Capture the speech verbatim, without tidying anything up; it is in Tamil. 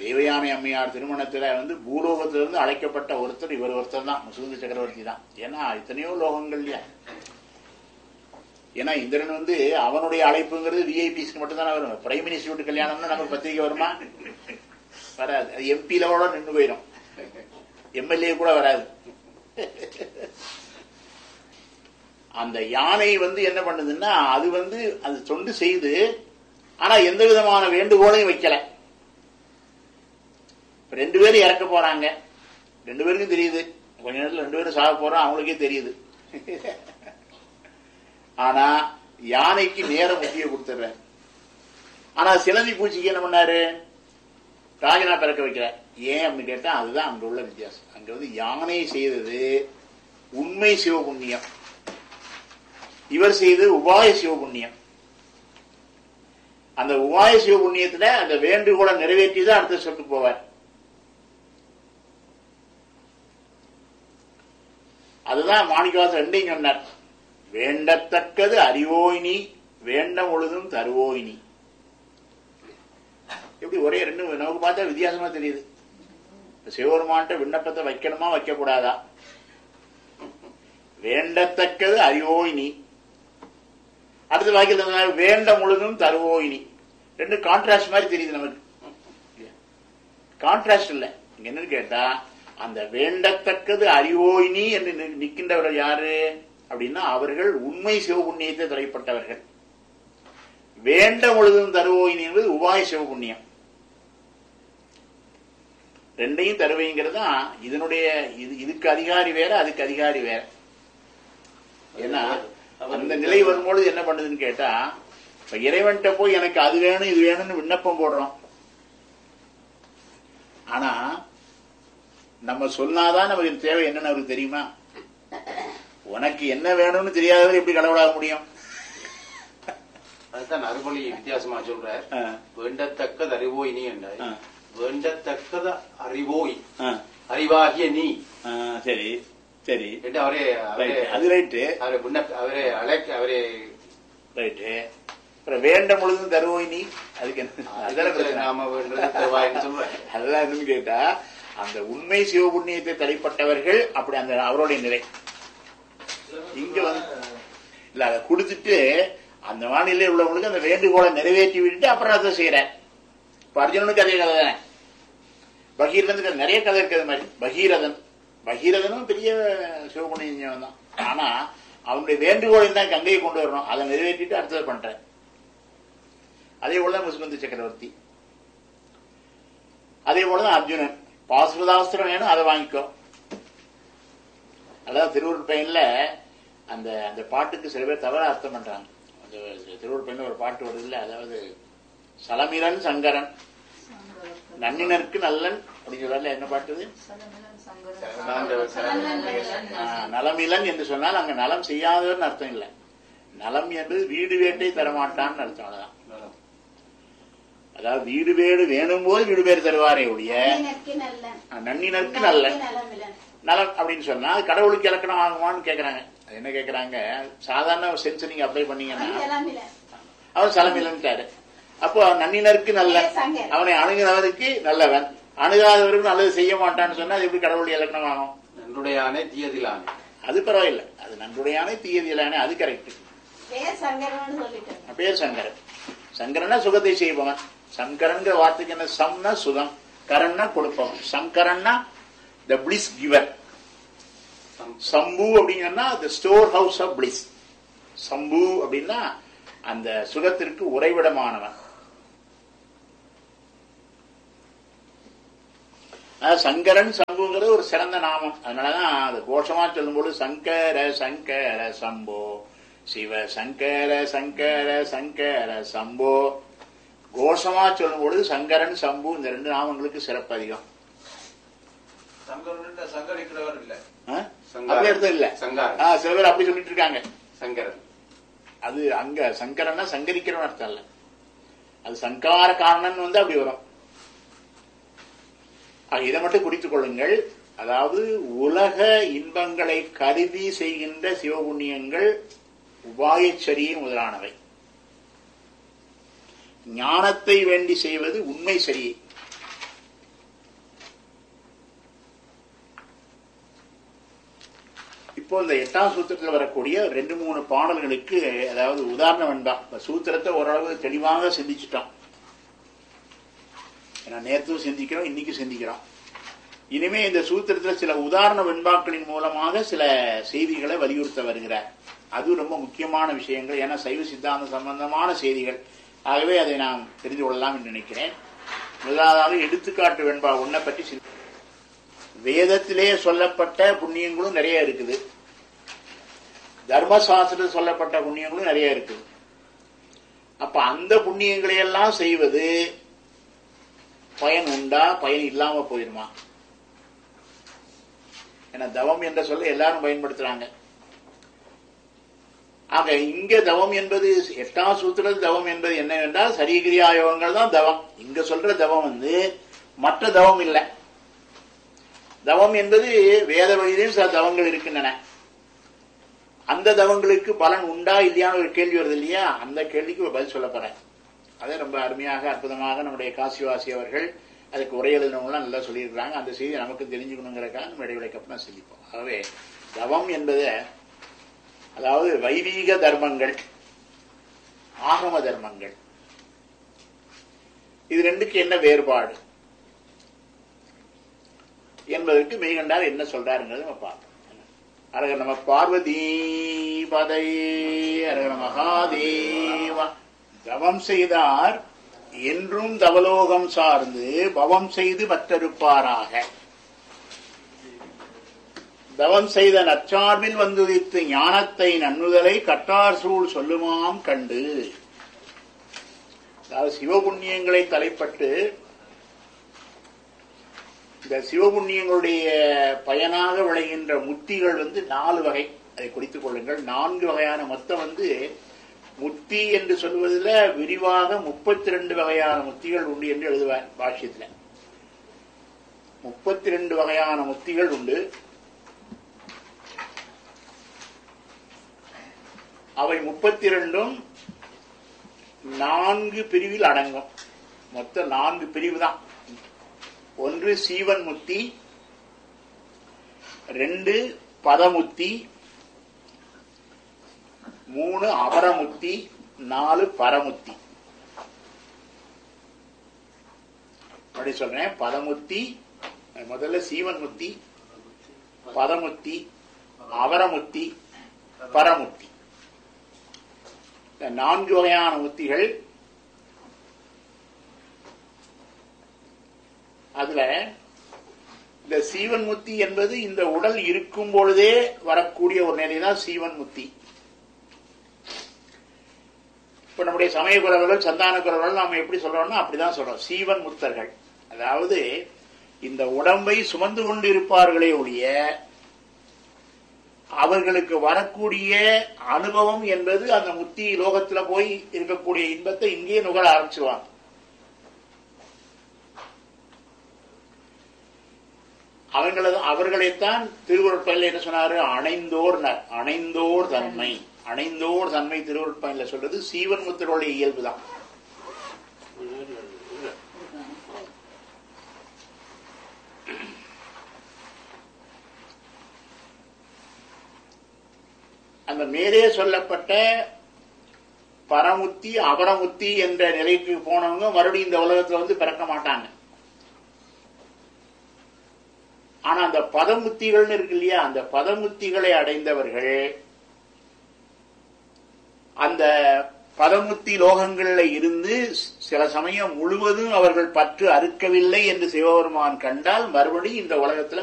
தேவயானை அம்மையார் திருமணத்துல வந்து பூலோகத்திலிருந்து அழைக்கப்பட்ட ஒருத்தர் இவர் ஒருத்தர் தான், முசுகுந்த சக்கரவர்த்தி தான். ஏன்னா எத்தனையோ லோகங்கள் இல்லையா. ஏன்னா இந்திரன் வந்து அவனுடைய அழைப்புங்கிறது விஐபிஸ்க்கு மட்டும் தானே வரும். பிரைம் மினிஸ்டர் வீட்டு கல்யாணம்னா நமக்கு பத்திரிக்கை வருமா? வராது. அது எம்பி லெவலோட நின்று போயிடும், எம்எல்ஏ கூட வராது. அந்த யானை வந்து என்ன பண்ணுதுன்னா அது வந்து அது தொண்டு செய்து, ஆனா எந்த விதமான வேண்டுகோளையும் வைக்கல. ரெண்டு பேரும் இறக்க போறாங்க, ரெண்டு பேருக்கும் தெரியுது கொஞ்ச நேரத்தில் ரெண்டு பேரும் சாக போறோம், அவங்களுக்கே தெரியுது. ஆனா யானைக்கு நேரம் முக்கிய கொடுத்துடுற. ஆனா சிலந்தி பூச்சிக்கு என்ன பண்ணாரு? ராஜனா பிறக்க வைக்கிறார். ஏன் அப்படின்னு கேட்டா அதுதான் அங்க உள்ள வித்தியாசம். அங்க வந்து யானை செய்தது உண்மை சிவபுண்ணியம், இவர் செய்தது உபாய சிவபுண்ணியம். அந்த உபாய சிவபுண்ணியத்துல அந்த வேண்டுகோளை நிறைவேற்றிதான் அடுத்த சொல்லிட்டு போவார். அதுதான் மாணிக்கவாசர் ரெண்டையும் சொன்னார். வேண்டத்தக்கது அறிவோயினி, வேண்ட முழுதும் தருவோயினி. எப்படி ஒரே ரெண்டு நமக்கு பார்த்தா வித்தியாசமா தெரியுது. சிவபெருமான்ட்ட விண்ணப்பத்தை வைக்கணுமா வைக்க கூடாதா? வேண்டத்தக்கது அறிவோயினி, அடுத்த வாக்கியத்தில் வேண்ட முழுதும் தருவோயினி. ரெண்டு கான்ட்ராஸ்ட் மாதிரி தெரியுது நமக்கு. கான்ட்ராஸ்ட் இல்ல. என்னன்னு கேட்டா அந்த வேண்டத்தக்கது அறிவோயினி என்று நிற்கின்றவர்கள் யாரு அப்படின்னா அவர்கள் உண்மை சிவபுண்ணியத்தை தலைப்பட்டவர்கள். வேண்ட முழுதும் தருவோயினி என்பது உபாய சிவபுண்ணியம். ரெண்டையும் தருவைங்கிறது தான் இதனுடைய இதுக்கு அதிகாரி வேற, அதுக்கு அதிகாரி வேற. ஏன்னா அந்த நிலை வரும்போது என்ன பண்ணுதுன்னு கேட்டா, இப்ப இறைவன்கிட்ட போய் எனக்கு அது வேணும் இது வேணும்னு விண்ணப்பம் போடுறோம். ஆனா நம்ம சொன்னாதான் நமக்கு தேவை என்னன்னு அவருக்கு தெரியுமா? உனக்கு என்ன வேணும்னு தெரியாதவர் எப்படி கடவுளாக முடியும்? அதுதான் அறுமொழி வித்தியாசமா சொல்ற. வேண்டத்தக்கது அறிவோய் நீ என்றாய், வேண்டத்தக்கது அறிவோய் அறிவாகிய நீ. சரி சரி, அவரே அது ரைட்டு, அவரை அவரே அழைக்க அவரே ரைட்டு. வேண்ட முழுதும் தருவோய் நீ, அதுக்கு என்ன நாம வேண்டது சொல்ற. அதெல்லாம் என்னன்னு கேட்டா அந்த உண்மை சிவபுண்ணியத்தை தடைப்பட்டவர்கள் அப்படி அந்த அவருடைய நிலை. இங்க வந்து இல்ல அதை கொடுத்துட்டு அந்த வானிலை உள்ளவங்களுக்கு அந்த வேண்டுகோளை நிறைவேற்றி விட்டுட்டு அப்புறம் அதை செய்யறேன். இப்ப அர்ஜுனனுக்கு அதே கதை தானே. பகீரதனுக்கு நிறைய கதை இருக்கிறது மாதிரி. பகீரதன் பகீரதனும் பெரிய சிவபுண்ணியம் தான். ஆனா அவனுடைய வேண்டுகோளை தான் கங்கையை கொண்டு வரணும், அதை நிறைவேற்றிட்டு அடுத்தது பண்றேன். அதே போலதான் முசுகுந்த சக்கரவர்த்தி, அதே போலதான் அர்ஜுனன். பாசுபதாஸ்திரம் வேணும், அதை வாங்கிக்கோ. அதாவது திருவூர் பையன்ல அந்த அந்த பாட்டுக்கு சில பேர் தவற அர்த்தம் பண்றாங்க. அந்த திருவூர் பையன்ல ஒரு பாட்டு வருது இல்ல, அதாவது சலமிலன் சங்கரன் நன்னினருக்கு நல்லன் அப்படின்னு சொல்றாரு. என்ன பாட்டு? நலமிலன் என்று சொன்னால் அங்க நலம் செய்யாதவர்னு அர்த்தம் இல்லை. நலம் என்பது வீடு வேட்டை தரமாட்டான்னு அர்த்தம். அவ்வளவுதான். அதாவது வீடு வீடு வேணும் போது வீடு பேர் தருவாரே ஒழிய நன்னினருக்கு நல்ல நலம் அப்படின்னு சொன்னா அது கடவுளுக்கு இலக்கணம் ஆகுமான்னு கேக்குறாங்க. என்ன கேக்குறாங்க? சாதாரண சென்ஸ் நீங்க அப்ளை பண்ணீங்கன்னா அவன் சலமிலன்ட்டாரு. அப்போ நன்னினருக்கு நல்ல, அவனை அணுகினவருக்கு நல்லவன், அணுகாதவருக்கு நல்லது செய்ய மாட்டான்னு சொன்னா அது எப்படி கடவுளுடைய இலக்கணம் ஆகும்? நன்றுடையானே தீயதிலானே. அது பரவாயில்ல, அது நன்றுடையானே தீயதிலானே, அது கரெக்ட். பேர் சங்கரன். சங்கரன்னா சுகத்தை செய்பவன். சங்கரன் வார்த்தைக்கு என்ன? சம்னா சுகம், கரன்னா கொடுப்பவன். சங்கரன்னா த பிளிஸ் கிவர். சம்பு அப்படின்னா த ஸ்டோர் ஹவுஸ் ஆஃப் பிளிஸ். சம்பு அப்படின்னா அந்த சுகத்திற்கு உறைவிடமானவன். சங்கரன் சம்புங்கிறது ஒரு சிறந்த நாமம். அதனாலதான் அது கோஷமா சொல்லும்போது சங்கர சங்கர சம்போ, சிவ சங்கர சங்கர சங்கர சம்போ. கோஷமா சொல்லும் பொழுது சங்கரன் சம்பு இந்த ரெண்டு நாமங்களுக்கு சிறப்பு அதிகம். சங்கரிக்கிறவர் இல்ல, அப்படி அர்த்தம் இல்ல. சில பேர் அப்படி சொல்லிட்டு இருக்காங்க. சங்கரன் அது அங்க சங்கரன்னா சங்கரிக்கிறவன் அர்த்தம் இல்ல, அது சங்கார காரணன் வந்து அப்படி வரும். இதை மட்டும் குறித்துக் கொள்ளுங்கள். அதாவது உலக இன்பங்களை கருதி செய்கின்ற சிவபுண்ணியங்கள் உபாயச்சரியை முதலானவை. ஞானத்தை வேண்டி செய்வது உண்மை சரியை. இப்போ இந்த எட்டாம் சூத்திரத்தில் வரக்கூடிய ரெண்டு மூணு பாடல்களுக்கு அதாவது உதாரணம் வேண்டாம். சூத்திரத்தை ஓரளவு தெளிவாக சிந்திச்சுட்டோம். ஏன்னா நேற்றும் சிந்திக்கிறோம், இன்னைக்கு சிந்திக்கிறோம். இனிமே இந்த சூத்திரத்தில் சில உதாரண வெண்பாக்களின் மூலமாக சில செய்திகளை வலியுறுத்த வருகிறார். அது ரொம்ப முக்கியமான விஷயங்கள். ஏன்னா சைவ சித்தாந்த சம்பந்தமான செய்திகள். ஆகவே அதை நாம் தெரிந்து கொள்ளலாம் என்று நினைக்கிறேன். முதலாவது எடுத்துக்காட்டு வெண்பா ஒன்றை பற்றி வேதத்திலே சொல்லப்பட்ட புண்ணியங்களும் நிறைய இருக்குது, தர்மசாஸ்திரத்தில் சொல்லப்பட்ட புண்ணியங்களும் நிறைய இருக்குது. அப்ப அந்த புண்ணியங்களை எல்லாம் செய்வது பயன் உண்டா, பயன் இல்லாம போயிருமா? ஏன்னா தவம் என்ற சொல்ல எல்லாரும் பயன்படுத்துறாங்க. ஆக இங்க தவம் என்பது எட்டாம் சூத்திரத்தில் தவம் என்பது என்னவென்றால் சரீகிரியா யோகங்கள் தான் தவம். இங்க சொல்ற தவம் வந்து மற்ற தவம் இல்லை. தவம் என்பது வேத வழியிலும் சில தவங்கள் இருக்கின்றன. அந்த தவங்களுக்கு பலன் உண்டா இல்லையான்னு ஒரு கேள்வி வருது இல்லையா? அந்த கேள்விக்கு ஒரு பதில் சொல்ல போறேன். அதை ரொம்ப அருமையாக அற்புதமாக நம்முடைய காசிவாசி அவர்கள் அதுக்கு உரை எழுதினவங்களாம் நல்லா சொல்லியிருக்கிறாங்க. அந்த செய்தி நமக்கு தெரிஞ்சுக்கணுங்கிறக்காக நம்ம இடைவெளிக்கு அப்புறம் சிந்திப்போம். ஆகவே தவம் என்பது அதாவது வைதீக தர்மங்கள், ஆகம தர்மங்கள், இது ரெண்டுக்கு என்ன வேறுபாடு என்பதற்கு மெய்கண்டார் என்ன சொல்றாருங்கிறது நம்ம பார்ப்போம். அரகர நம பார்வதி பதை, அரகர மகாதேவா. தவம் செய்தார் என்றும் தவலோகம் சார்ந்து பவம் செய்து பற்றிருப்பாராக. தவம் செய்த நற்சார்பில் வந்துதித்து ஞானத்தை நன்னுதலை கட்டார் சூழ் சொல்லுமாம் கண்டு. அதாவது சிவபுண்ணியங்களை தலைப்பட்டு இந்த சிவபுண்ணியங்களுடைய பயனாக விளைகின்ற முத்திகள் வந்து நாலு வகை. அதை குறித்துக் கொள்ளுங்கள். நான்கு வகையான மொத்தம் வந்து முத்தி என்று சொல்வதில் விரிவாக முப்பத்தி ரெண்டு வகையான முத்திகள் உண்டு என்று எழுதுவார் பாஷ்யத்தில். முப்பத்தி ரெண்டு வகையான முத்திகள் உண்டு. அவை முப்பத்தி இரண்டும் நான்கு பிரிவில் அடங்கும். மொத்த நான்கு பிரிவு தான். ஒன்று சீவன் முத்தி, ரெண்டு பதமுத்தி, மூணு அபரமுத்தி, நாலு பரமுத்தி. அப்படி சொல்றேன். பதமுத்தி முதல்ல சீவன் முத்தி, பதமுத்தி, அபரமுத்தி, பரமுத்தி. நான்கு வகையான முத்திகள். அதுல இந்த சீவன் முத்தி என்பது இந்த உடல் இருக்கும் பொழுதே வரக்கூடிய ஒரு நிலைதான் சீவன் முத்தி. இப்ப நம்முடைய சமய குரவர்கள், சந்தான குரவர்கள் நாம எப்படி சொல்றோம்னா அப்படிதான் சொல்றோம், சீவன் முத்தர்கள். அதாவது இந்த உடம்பை சுமந்து கொண்டு இருப்பார்களே ஒழிய அவர்களுக்கு வரக்கூடிய அனுபவம் என்பது அந்த முத்தி லோகத்துல போய் இருக்கக்கூடிய இன்பத்தை இங்கே நுகர ஆரம்பிச்சுவாங்க. அவங்களது அவர்களைத்தான் திருவருட்பயனில் என்ன சொன்னாரு? அணைந்தோர் அணைந்தோர் தன்மை. அணைந்தோர் தன்மை திருவருட்பயனில் சொல்றது சீவன் முத்தருடைய இயல்புதான். அந்த மேலே சொல்லப்பட்ட பரமுத்தி அபரமுத்தி என்ற நிலைக்கு போனவங்க மறுபடியும் இந்த உலகத்துல வந்து பிறக்க மாட்டாங்க. ஆனா அந்த பதமுத்திகள் இருக்கு இல்லையா, அந்த பதமுத்திகளை அடைந்தவர்கள் அந்த பதமுத்தி லோகங்கள்ல இருந்து சில சமயம் முழுவதும் அவர்கள் பற்று அறுக்கவில்லை என்று சிவபெருமான் கண்டால் மறுபடியும் இந்த உலகத்துல